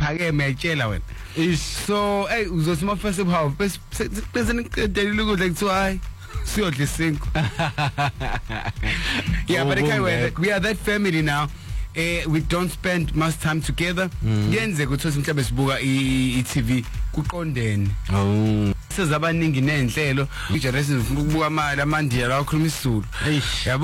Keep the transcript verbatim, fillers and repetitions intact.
ephakeme yayitshela wena so hey uzothi mafase how bese bese niqedela ukudla kuthiwa hayi siyodla isinko. Yeah, but okay, we are that family now. Uh, we don't spend much time together. Yenze ukuthi mhlawumbe sibuka i-T V kuqondene. Oh. Sezabaningi nenhlelo, igeneration ufuna ukubuka amali amandiya la ukhuluma isiZulu.